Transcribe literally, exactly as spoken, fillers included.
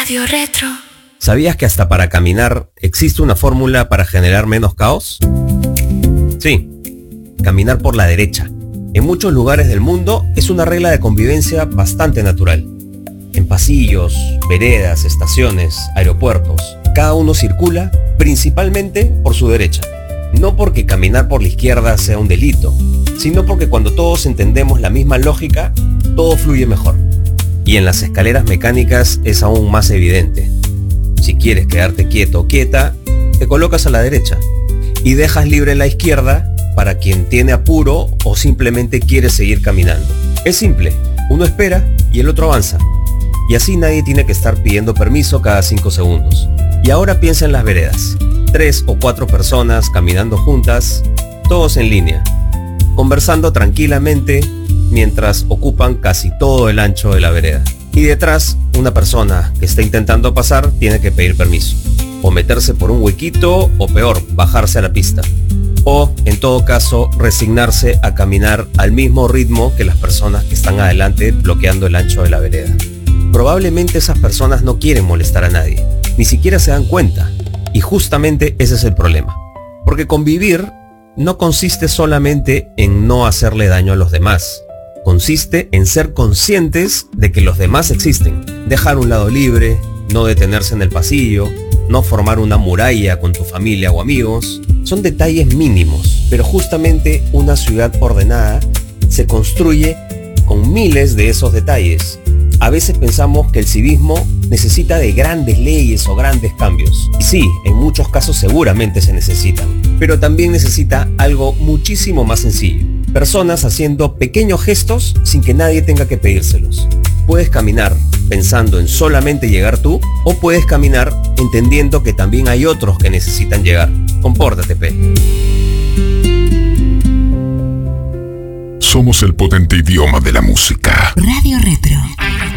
Radio Retro. ¿Sabías que hasta para caminar existe una fórmula para generar menos caos? Sí, caminar por la derecha. En muchos lugares del mundo es una regla de convivencia bastante natural. En pasillos, veredas, estaciones, aeropuertos, cada uno circula principalmente por su derecha. No porque caminar por la izquierda sea un delito, sino porque cuando todos entendemos la misma lógica, todo fluye mejor. Y en las escaleras mecánicas es aún más evidente. Si quieres quedarte quieto o quieta, te colocas a la derecha y dejas libre la izquierda para quien tiene apuro o simplemente quiere seguir caminando. Es simple, uno espera y el otro avanza. Y así nadie tiene que estar pidiendo permiso cada cinco segundos. Y ahora piensa en las veredas. Tres o cuatro personas caminando juntas, todos en línea, conversando tranquilamente mientras ocupan casi todo el ancho de la vereda. Y detrás, una persona que está intentando pasar tiene que pedir permiso. O meterse por un huequito, o peor, bajarse a la pista. O, en todo caso, resignarse a caminar al mismo ritmo que las personas que están adelante bloqueando el ancho de la vereda. Probablemente esas personas no quieren molestar a nadie, ni siquiera se dan cuenta. Y justamente ese es el problema. Porque convivir no consiste solamente en no hacerle daño a los demás. Consiste en ser conscientes de que los demás existen. Dejar un lado libre, no detenerse en el pasillo, no formar una muralla con tu familia o amigos. Son detalles mínimos, pero justamente una ciudad ordenada se construye con miles de esos detalles. A veces pensamos que el civismo necesita de grandes leyes o grandes cambios. Y sí, en muchos casos seguramente se necesitan, pero también necesita algo muchísimo más sencillo. Personas haciendo pequeños gestos sin que nadie tenga que pedírselos. Puedes caminar pensando en solamente llegar tú, o puedes caminar entendiendo que también hay otros que necesitan llegar. Compórtate, P. Somos el potente idioma de la música. Radio Retro.